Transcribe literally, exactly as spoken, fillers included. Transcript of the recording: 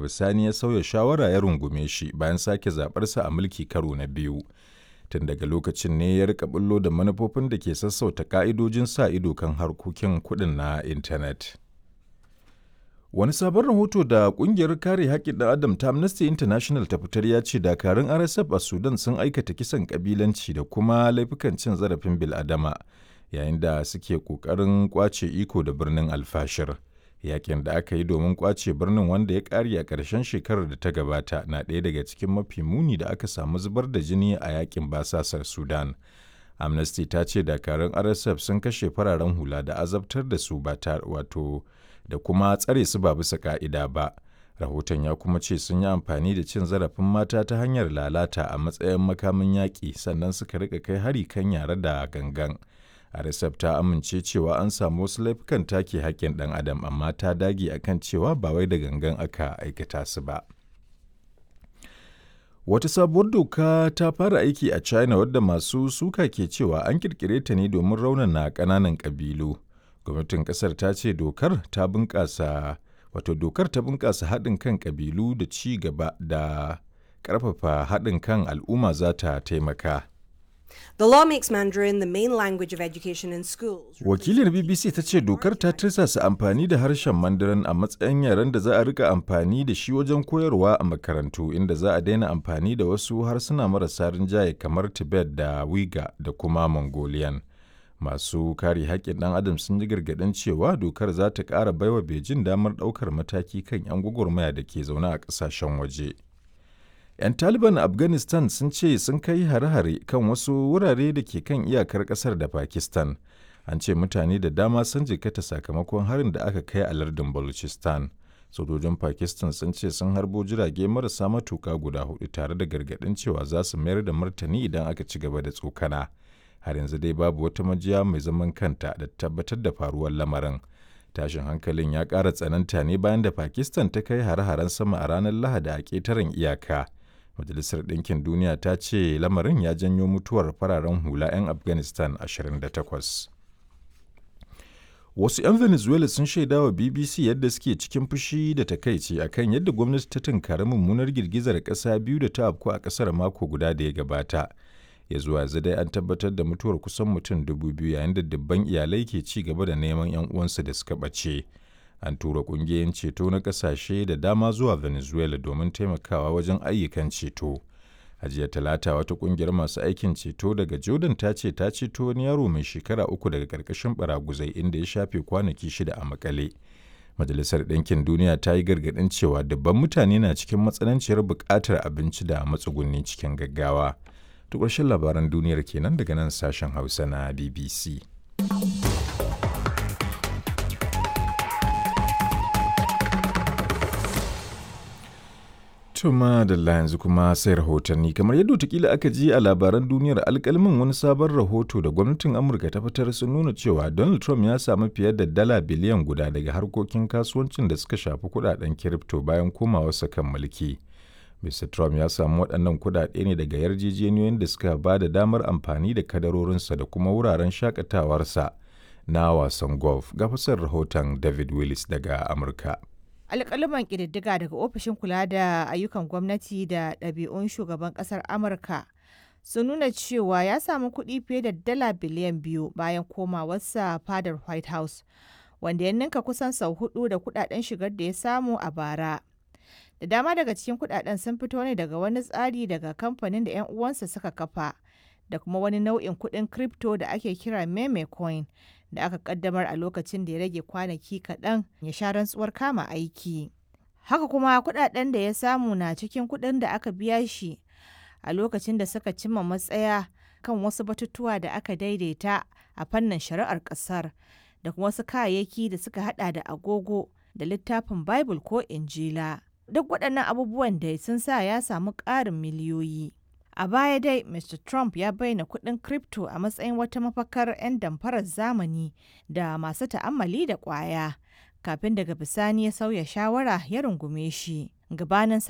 bisani ya sauya shawara ya rungume shi bayan sake zaɓarsa a mulki karo na biyu. Tun daga lokacin ne ya rika bullo da manufofin da ke sassauta ka'idojin sa ido kan harkokin kuɗin na intanet. Wani sabon rahoto da ƙungiyar kare haƙƙin ɗan adam ta Amnesty International ta fitar ya ce dakarun R S F a Sudan sun aikata kisan ƙabilanci da kuma laifukan cin zarafin bil'adama yayin da suke ƙoƙarin ƙwace iko da birnin Alfashir. Yaƙin da aka yi domin ƙwace birnin wanda ya ƙare a ƙarshen shekarar da ta gabata na ɗaya daga cikin mafi muni da aka samu zubar da jini a yaƙin basasar Sudan. Amnesty ta ce dakarun R S F sun kashe fararen hula da azabtar da su ba ta wato da kuma tsare su ba bisa ka'ida ba. Rahoton ya kuma ce sun yi amfani da cin zarafin mata ta hanyar lalata a matsayin makamin yaƙi sannan suka rika kai hari kan yara da gangan. R S F ta amince cewa an samu wasu laifukan take haƙƙin ɗan adam amma ta dage akan cewa ba wai da gangan aka aikata su ba. Wata sabuwar doka ta fara aiki a China wadda masu suka ke cewa an ƙirƙire ta ne domin raunana ƙananan ƙabilu. Gwamnatin ƙasar ta ce dokar ta bunƙasa wato dokar ta bunƙasa haɗin kan ƙabilu da ci gaba da ƙarfafa haɗin kan al'umma za ta taimaka. The law makes Mandarin the main language of education in schools. Wakilar B B C ta ce dokar ta tirsasa amfani da harshen Mandarin a matsayin yaren da za a rika amfani da shi wajen koyarwa a makarantu inda za a daina amfani da wasu harsuna marasa rinjaye kamar Tibet da Uyghur da kuma Mongolian. Masu kare haƙƙin ɗan adam sun yi gargaɗin cewa dokar za ta ƙara baiwa Beijing damar ɗaukar mataki kan 'yan gwagwarmaya da ke zaune a ƙasashen waje. 'Yan Taliban a Afghanistan sun ce sun kai hare-hare kan wasu wurare da ke kan iyakar ƙasar da Pakistan. An ce mutane da dama sun jikkata sakamakon harin da aka kai a lardin Balochistan. Sojojin Pakistan sun ce sun harbo jirage marasa matuƙa guda hudu tare da gargaɗin cewa za su mayar da martani idan aka ci gaba da tsokana. Har yanzu dai babu wata majiya mai zaman kanta da tabbatar da faruwar lamarin. Tashin hankalin ya ƙara tsananta ne bayan da Pakistan ta kai hare-haren sama a ranar Lahadi a ƙetaren iyaka. Majalisar Ɗinkin Duniya ta ce lamarin ya janyo mutuwar fararen hula 'yan Afghanistan ashirin da takwas. Wasu 'yan Venezuela sun shaida wa B B C yadda suke cikin fushi da takaici akan yadda gwamnati ta tunkari mummunar girgizar ƙasa biyu da ta afku a ƙasar mako guda da ya gabata. Ya zuwa yanzu dai an tabbatar da mutuwar kusan mutum dubu biyu yayin da dubban iyalai ke ci gaba da neman 'yan uwansu da suka ɓace. An tura ƙungiyoyin ceto na ƙasashe da dama zuwa Venezuela domin taimakawa wajen ayyukan ceto. A jiya Talata wata ƙungiyar masu aikin ceto daga Jordan ta ce ta ceto wani yaro mai shekara uku daga ƙarƙashin baraguzai inda ya shafe kwanaki shida a makale. Majalisar Ɗinkin Duniya ta yi gargaɗin cewa dubban mutane na cikin matsananciyar buƙatar abinci da matsuguni cikin gaggawa. To ƙarshen labaran duniyar kenan daga nan sashen Hausa na B B C. Tuma da yanzu kuma sai rahotanni kamar yadda watakila aka ji a labaran duniyar alkalmin wani sabon rahoto da gwamnatin Amurka ta fitar sun nuna cewa Donald Trump ya samu fiye da dala biliyan guda daga harkokin kasuwancin da suka shafi kudaden kirifto bayan komawarsa kan mulki. Mister Trump ya samu waɗannan kudade ne daga yarjejeniyoyin da suka ba da damar amfani da kadarorinsa da kuma wuraren shakatawarsa na wasan golf. Ga fasar rahoton David Willis daga Amurka. Alƙaluman ƙididdiga daga ofishin kula da ayyukan gwamnati da ɗabi'un shugaban ƙasar Amurka sun nuna cewa ya samu kuɗi fiye da dala biliyan biyu bayan komawarsa fadar White House, wanda ya ninka kusan sau hudu da kuɗaɗen shigar da ya samu a bara. Da dama daga cikin kuɗaɗen sun fito ne daga wani tsari daga kamfanin da 'yan uwansa suka kafa da kuma wani nau'in kuɗin crypto da ake kira meme coin da aka kaddamar a lokacin da ya rage kwanaki kaɗan ya sha rantsuwar kama aiki. Haka kuma kuɗaɗen da ya samu na cikin kuɗin da aka biya shi a lokacin da suka cimma matsaya kan wasu batutuwa da aka daidaita a fannin shari'ar ƙasar da kuma wasu kayayyaki da suka hada da agogo da littafin Bible ko Injila. Duk waɗannan abubuwan da sun sa ya samu ƙarin miliyoyi. A baya dai, Mister Trump ya bayyana kuɗin crypto a matsayin wata mafakar 'yan damfarar zamani da masu ta'ammali da ƙwaya, kafin daga bisani ya sauya shawara ya rungume shi. Gabanin